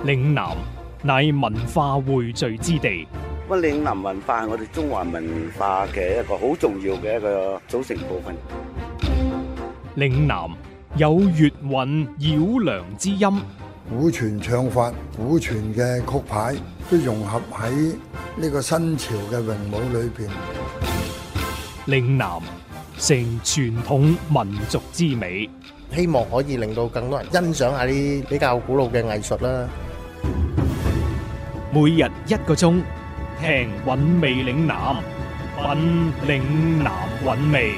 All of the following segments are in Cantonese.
嶺南乃文化匯聚之地， 咁嶺南文化係我哋中華文化嘅一個好重要嘅一個組成部分。 嶺南有粵韻繞梁之音， 古傳唱法、古傳嘅曲牌都融合喺呢個新潮嘅詠舞裏邊。 嶺南成傳統民族之美， 希望可以令到更多人欣賞下啲比較古老嘅藝術啦。 每日1個鐘，聽韻味嶺南，品嶺南韻味。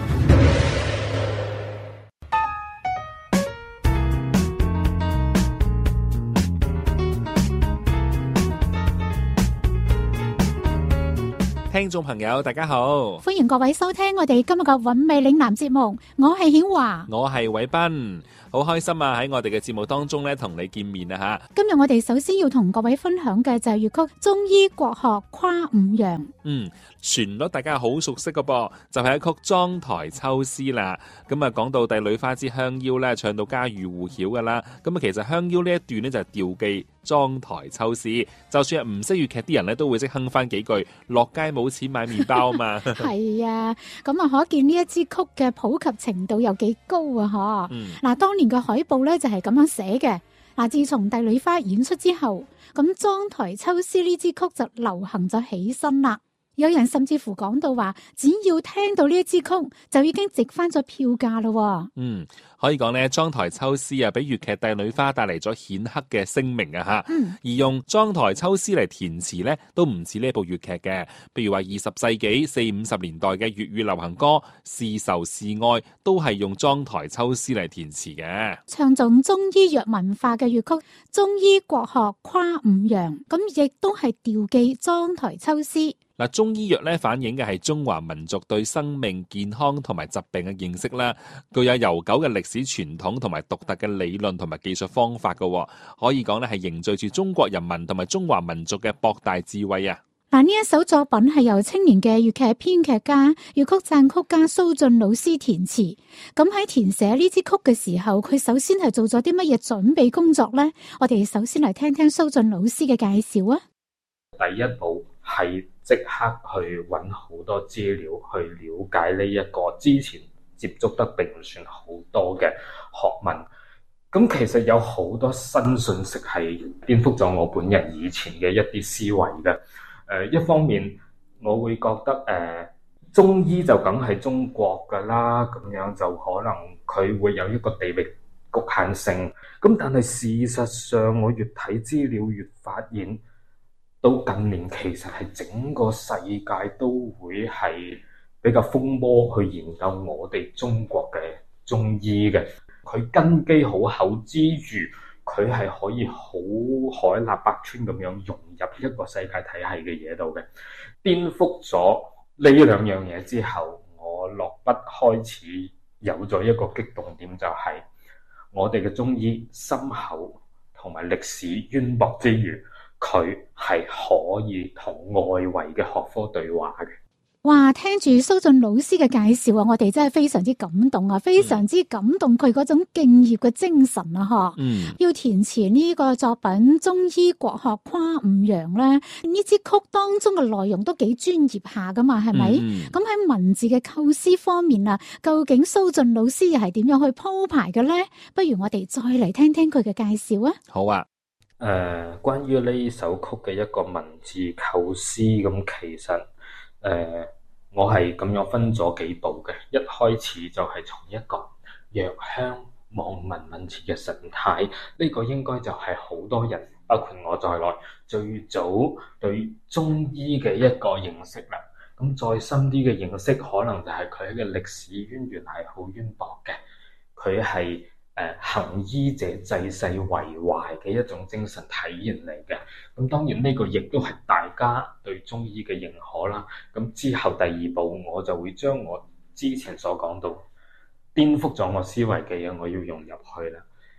聽眾朋友大家好， 歡迎各位收聽我哋今日嘅韻味嶺南節目，我係顯華， 我係偉斌，好開心啊！喺我哋嘅節目當中咧，同你見面啊吓。 今日我哋首先要同各位分享嘅就係粵曲中醫國學跨五樣。 旋律大家好熟悉嘅噃，就係一曲妝台秋思啦。咁啊，講到帝女花之香夭咧，唱到家喻戶曉噶啦。咁啊，其實香夭呢一段咧就係調記妝台秋思，就算係唔識粵劇啲人咧，都會識哼翻幾句。落街冇錢買麵包啊嘛。 係啊，咁啊，可見呢一支曲嘅普及程度有幾高啊！嗱，當年嘅海報咧就係咁樣寫嘅。嗱，自從帝女花演出之後，咁妝台秋思呢支曲就流行咗起身啦。有人甚至乎講到話，只要聽到呢一支曲，就已經值翻咗票價咯。 可以講咧，妝台秋思啊，俾粵劇帝女花帶嚟咗顯赫嘅聲名啊吓。而用妝台秋思嚟填詞咧，都唔似呢部粵劇嘅。譬如話20世紀40-50年代嘅粵語流行歌《是愁是愛》，都係用妝台秋思嚟填詞嘅。 唱頌中醫藥文化嘅粵曲中醫國學跨五樣，咁亦都係調記妝台秋思。 嗱，中醫藥咧反映嘅係中華民族對生命健康同埋疾病嘅認識啦，具有悠久嘅歷史傳統同埋獨特嘅理論同埋技術方法嘅，可以講咧係凝聚住中國人民同埋中華民族嘅博大智慧啊！ 嗱，呢一首作品係由青年嘅粵劇編劇家、粵曲撰曲家蘇雋老師填詞。咁喺填寫呢支曲嘅時候，佢首先係做咗啲乜嘢準備工作呢？我哋首先嚟聽聽蘇雋老師嘅介紹啊！ 第一步係即刻去揾好多資料去了解呢一個之前接觸得並唔算好多嘅學問。咁其實有好多新信息係顛覆咗我本人以前嘅一啲思維嘅。一方面我會覺得中醫就梗係中國㗎啦，咁樣就可能佢會有一個地域局限性。咁但係事實上我越睇資料越發現，到近年其實係整個世界都會係比較風魔去研究我哋中國嘅中醫嘅。佢根基好厚之餘，佢係可以好海納百川咁樣融入一個世界體系嘅嘢度嘅。顛覆咗呢兩樣嘢之後，我落筆開始有咗一個激動點，就係我哋嘅中醫深厚同埋歷史淵博之餘，佢係可以同外圍嘅學科對話嘅。 哇！聽住蘇雋老師嘅介紹啊，我哋真係非常之感動啊，非常之感動佢嗰種敬業嘅精神啊！要填詞呢個作品中醫國學跨五樣咧，呢支曲當中嘅內容都幾專業下噶嘛，係咪？咁喺文字嘅構思方面啊，究竟蘇雋老師又係點樣去鋪排嘅咧？不如我哋再嚟聽聽佢嘅介紹啊！ 好啊。 關於呢首曲嘅一個文字構思，咁其實我係咁樣分咗幾步嘅。一開始就係從一個藥香望聞問切嘅神態，呢個應該就係好多人，包括我在內，最早對中醫嘅一個認識啦。咁再深啲嘅認識，可能就係佢嘅歷史淵源係好淵博嘅。佢係行醫者濟世為懷嘅一種精神體現嚟嘅。咁當然呢個亦都係大家對中醫嘅認可啦。咁之後第二步，我就會將我之前所講到顛覆咗我思維嘅嘢，我要融入去啦。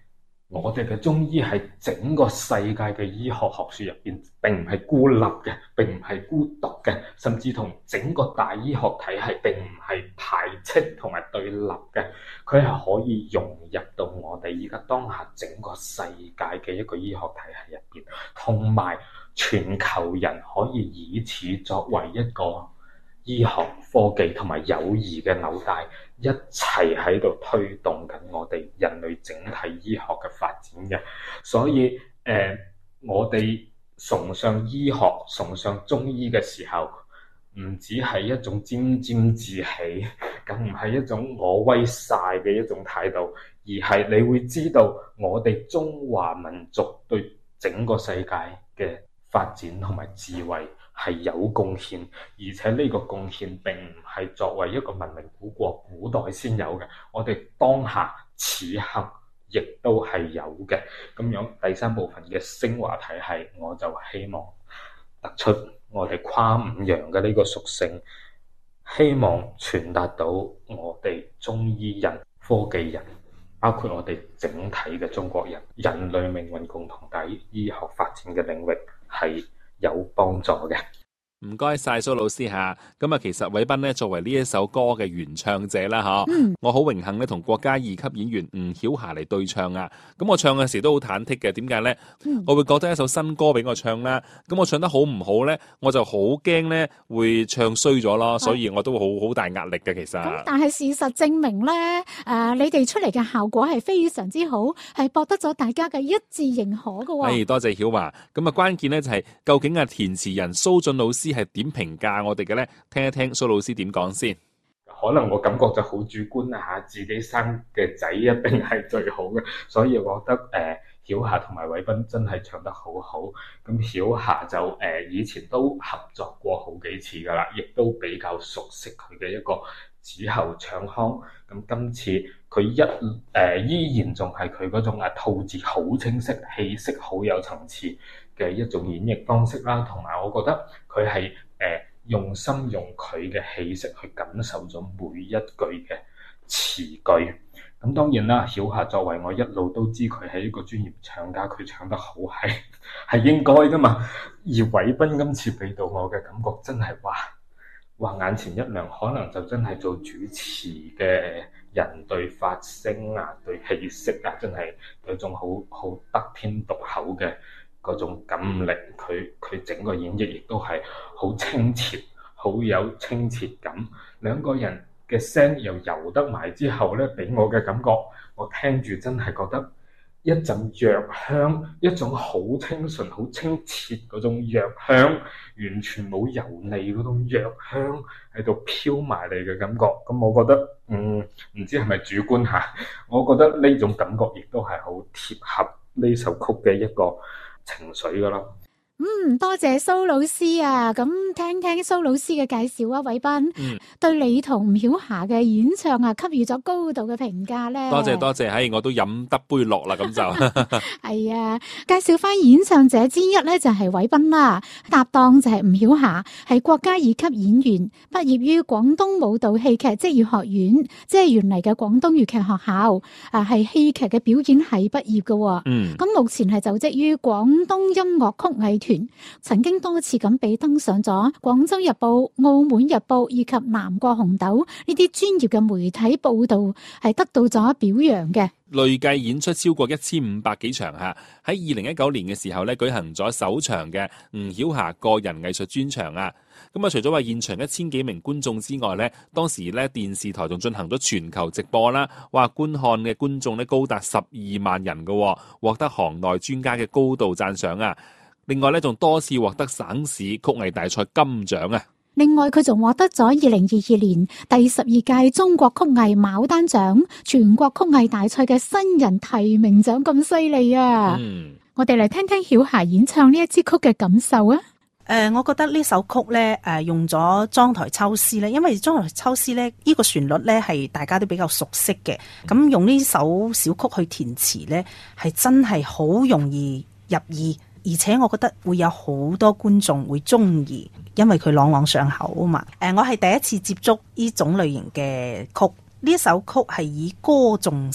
我哋嘅中醫喺整個世界嘅醫學學說入邊，並唔係孤立嘅，並唔係孤獨嘅，甚至同整個大醫學體系並唔係排斥同埋對立嘅，佢係可以融入到我哋而家當下整個世界嘅一個醫學體系入邊，同埋全球人可以以此作為一個醫學、科技同埋友誼嘅紐帶，一齊喺度推動緊我哋人類整體醫學嘅發展嘅。所以我哋崇尚醫學、崇尚中醫嘅時候，唔只係一種沾沾自喜，更唔係一種我威晒嘅一種態度，而係你會知道我哋中華民族對整個世界嘅發展同埋智慧係有貢獻，而且呢個貢獻並唔係作為一個文明古國古代先有嘅，我哋當下此刻亦都係有嘅。咁樣第三部分嘅升華體系，我就希望突出我哋跨五洋嘅呢個屬性，希望傳達到我哋中醫人、科技人，包括我哋整體嘅中國人，人類命運共同體醫學發展嘅領域係有幫助嘅。 唔該晒蘇老師吓，咁啊其實韋斌呢作為呢一首歌嘅原唱者啦嗬，我好榮幸咧同國家二級演員吳曉霞嚟對唱啊，咁我唱嘅時都好忐忑嘅，點解呢？我會覺得一首新歌俾我唱啦，咁我唱得好唔好呢？我就好驚呢會唱衰咗咯，所以我都好大壓力嘅其實。咁但係事實證明呢，你哋出嚟嘅效果係非常之好，係博得咗大家嘅一致認可嘅。 多謝曉華，咁啊關鍵呢就係究竟啊填詞人蘇雋老師係點評價我哋嘅呢？聽一聽蘇老師點講先。 可能我感覺就好主觀啦嚇，自己生嘅仔一定係最好嘅，所以我覺得曉霞同埋韋斌真係唱得好好。咁曉霞就以前都合作過好幾次噶啦，亦都比較熟悉佢嘅一個子喉唱腔。咁今次佢依然仲係佢嗰種吐字好清晰、氣息好有層次嘅一種演繹方式啦，同埋我覺得佢係用心用佢嘅氣息去感受咗每一句嘅詞句。咁當然啦，曉霞作為我一路都知佢係一個專業唱家，佢唱得好係應該噶嘛。而韋斌今次俾到我嘅感覺真係哇眼前一亮，可能就真係做主持嘅人對發聲對氣息真係有種好得天獨厚嘅嗰種感力，佢整個演繹亦都係好清澈，好有清澈感。兩個人嘅聲又游得埋之後咧，俾我嘅感覺，我聽住真係覺得一陣藥香，一種好清純、好清澈嗰種藥香，完全冇油膩嗰種藥香喺度飄埋嚟嘅感覺。咁我覺得唔知係咪主觀下，我覺得呢種感覺亦都係好貼合呢首曲嘅一個情緒噶咯。 多謝蘇老師啊！咁聽聽蘇老師嘅介紹啊，韋斌，對你同吳曉霞嘅演唱給予咗高度嘅評價咧。 多謝，我都飲得杯落啦，咁就係啊！介紹翻演唱者之一咧，就係韋斌啦，搭檔就係吳曉霞，係國家二級演員，畢業於廣東舞蹈戲劇職業學院，即係原嚟嘅廣東粵劇學校，係戲劇嘅表演系畢業嘅。咁目前係就職於廣東音樂曲藝團，曾經多次咁被登上咗《廣州日報》、《澳門日報》以及《南國紅豆》呢啲專業嘅媒體報道，係得到咗表揚嘅。 累計演出超過1500幾場嚇。喺2019年嘅時候咧，舉行咗首場嘅吳曉霞個人藝術專場啊。咁啊，除咗話現場1000幾名觀眾之外咧，當時咧電視台仲進行咗全球直播啦，話觀看嘅觀眾咧高達12萬人嘅，獲得行內專家嘅高度讚賞啊。另外咧，仲多次獲得省市曲藝大賽金獎啊！ 另外，佢仲獲得咗2022年第12屆中國曲藝牡丹獎、全國曲藝大賽嘅新人提名獎，咁犀利啊！我哋嚟聽聽曉霞演唱呢一支曲嘅感受啊！ 我覺得呢首曲咧，用咗裝台抽絲咧，因為裝台抽絲咧，呢個旋律咧係大家都比較熟悉嘅，咁用呢首小曲去填詞咧，係真係好容易入耳。而且我覺得會有好多觀眾會中意，因為佢朗朗上口啊嘛。我係第一次接觸呢種類型嘅曲，呢首曲係以歌頌式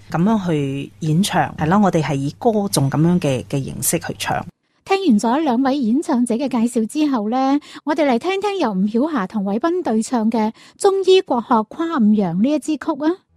咁樣去演唱，係啦，我哋係以歌頌咁樣嘅形式去唱。 聽完咗兩位演唱者嘅介紹之後呢，我哋嚟聽聽由吳曉霞同韋斌對唱嘅《中醫國學跨五洋》呢一支曲啊！